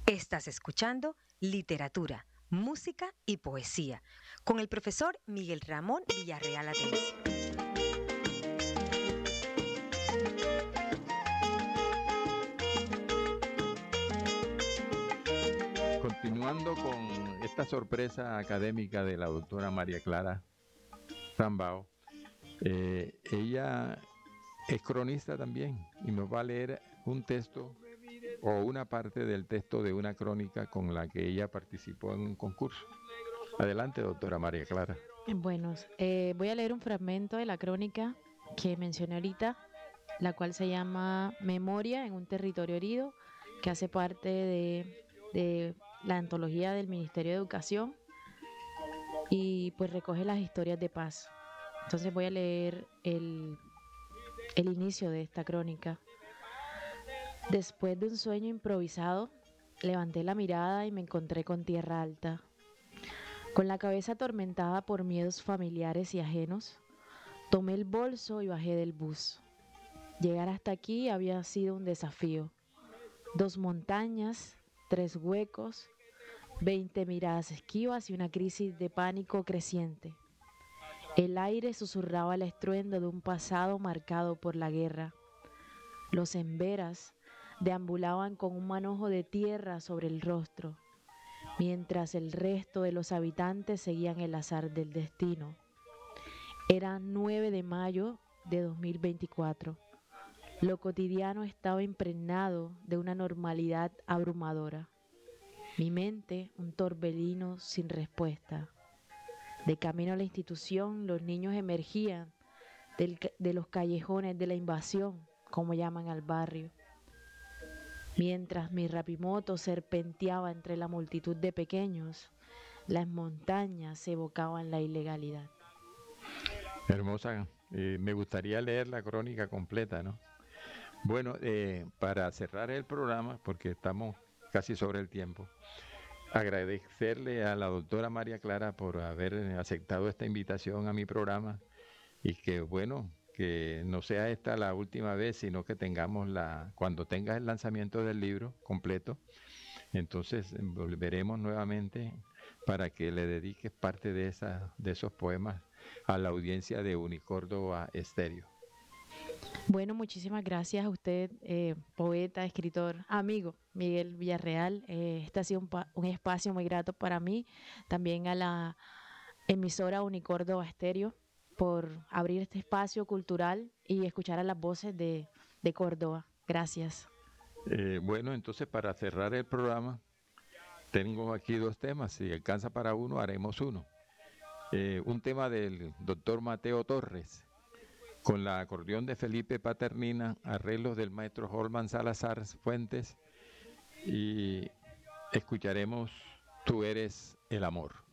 Estás escuchando Literatura, Música y Poesía con el profesor Miguel Ramón Villarreal Atencio. Continuando con esta sorpresa académica de la doctora María Clara Rambao, ella es cronista también y nos va a leer un texto o una parte del texto de una crónica con la que ella participó en un concurso. Adelante, doctora María Clara. Bueno, voy a leer un fragmento de la crónica que mencioné ahorita, la cual se llama Memoria en un territorio herido, que hace parte de la antología del Ministerio de Educación y pues recoge las historias de paz. Entonces voy a leer el inicio de esta crónica. Después de un sueño improvisado, levanté la mirada y me encontré con tierra alta. Con la cabeza atormentada por miedos familiares y ajenos, tomé el bolso y bajé del bus. Llegar hasta aquí había sido un desafío. 2 montañas, 3 huecos, 20 miradas esquivas y una crisis de pánico creciente. El aire susurraba el estruendo de un pasado marcado por la guerra. Los emberas deambulaban con un manojo de tierra sobre el rostro, mientras el resto de los habitantes seguían el azar del destino. Era 9 de mayo de 2024. Lo cotidiano estaba impregnado de una normalidad abrumadora. Mi mente, un torbellino sin respuesta. De camino a la institución, los niños emergían de los callejones de la invasión, como llaman al barrio. Mientras mi rapimoto serpenteaba entre la multitud de pequeños, las montañas evocaban la ilegalidad. Hermosa, me gustaría leer la crónica completa, ¿no? Bueno, para cerrar el programa, porque estamos casi sobre el tiempo, agradecerle a la doctora María Clara por haber aceptado esta invitación a mi programa y que, bueno, que no sea esta la última vez, sino que tengamos cuando tengas el lanzamiento del libro completo, entonces volveremos nuevamente para que le dediques parte de esos poemas a la audiencia de Unicórdoba Estéreo. Bueno, muchísimas gracias a usted, poeta, escritor, amigo Miguel Villarreal. Este ha sido un espacio muy grato para mí, también a la emisora Unicórdoba Estéreo por abrir este espacio cultural y escuchar a las voces de Córdoba. Gracias. Bueno, entonces para cerrar el programa, tengo aquí 2 temas. Si alcanza para uno, haremos uno. Un tema del doctor Mateo Torres, con la acordeón de Felipe Paternina, arreglos del maestro Holman Salazar Fuentes, y escucharemos Tú eres el amor.